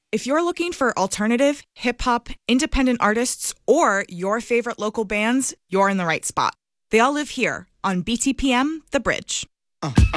If you're looking for alternative, hip-hop, independent artists, or your favorite local bands, you're in the right spot. They all live here on BTPM The Bridge.